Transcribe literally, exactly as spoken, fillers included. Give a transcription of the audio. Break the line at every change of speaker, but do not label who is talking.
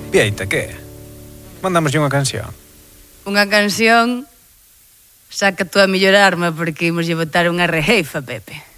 Pieita, que? Mandamoslle unha canción.
Unha canción... Saca tú a mellor arma porque imos lle botar unha rejeifa, Pepe.